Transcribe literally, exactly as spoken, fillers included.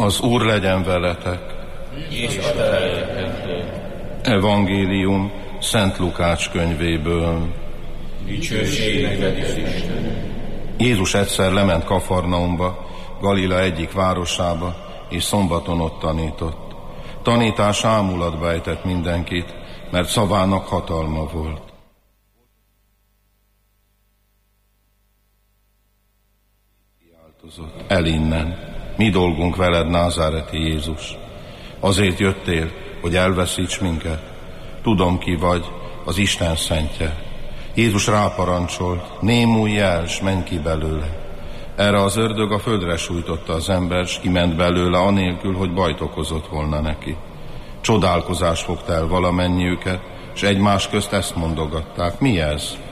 Az Úr legyen veletek. És a te lelkeddel. Evangélium Szent Lukács könyvéből. Dicsőség neked, Isten. Jézus egyszer lement Kafarnaumba, Galila egyik városába, és szombaton ott tanított. Tanítás ámulatba ejtett mindenkit, mert szavának hatalma volt. Kiáltozott: el innen! Mi dolgunk veled, názáreti Jézus? Azért jöttél, hogy elveszíts minket? Tudom, ki vagy, az Isten szentje. Jézus ráparancsolt: némulj el, s menj ki belőle. Erre az ördög a földre sújtotta az ember, s kiment belőle, anélkül, hogy bajt okozott volna neki. Csodálkozás fogta el valamennyiüket, s egymás közt ezt mondogatták: mi ez?